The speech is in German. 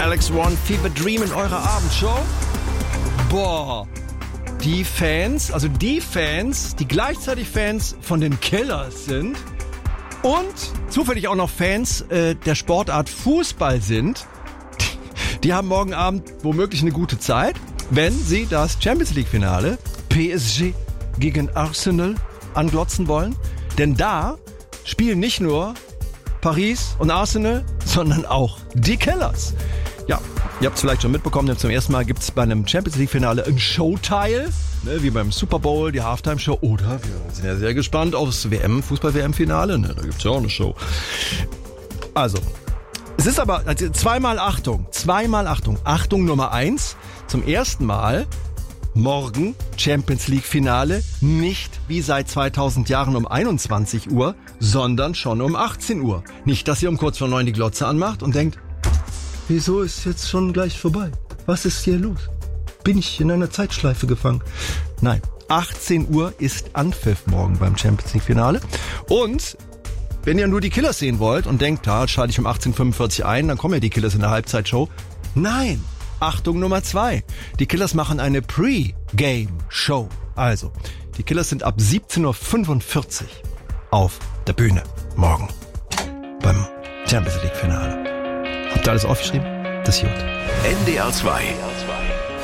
Alex One, Fever Dream in eurer Abendshow. Boah, die Fans, die gleichzeitig Fans von den Killers sind und zufällig auch noch Fans der Sportart Fußball sind, die haben morgen Abend womöglich eine gute Zeit, wenn sie das Champions League Finale PSG gegen Arsenal anglotzen wollen. Denn da spielen nicht nur Paris und Arsenal, sondern auch die Killers. Ja, ihr habt es vielleicht schon mitbekommen, denn zum ersten Mal gibt es bei einem Champions League Finale einen Showteil, ne, wie beim Super Bowl, die Halftime Show. Oder wir sind ja sehr gespannt aufs Fußball-WM-Finale, ne, da gibt es ja auch eine Show. Also, es ist aber zweimal Achtung. Achtung Nummer 1, zum ersten Mal morgen Champions League Finale, nicht wie seit 2000 Jahren um 21 Uhr, sondern schon um 18 Uhr. Nicht, dass ihr um kurz vor 9 die Glotze anmacht und denkt, wieso ist jetzt schon gleich vorbei? Was ist hier los? Bin ich in einer Zeitschleife gefangen? Nein, 18 Uhr ist Anpfiff morgen beim Champions League Finale. Und wenn ihr nur die Killers sehen wollt und denkt, da schalte ich um 18:45 ein, dann kommen ja die Killers in der Halbzeitshow. Nein! Achtung Nummer 2. Die Killers machen eine Pre-Game-Show. Also, die Killers sind ab 17:45 Uhr auf der Bühne morgen beim Champions League Finale. Habt ihr alles aufgeschrieben? Das ist gut. NDR 2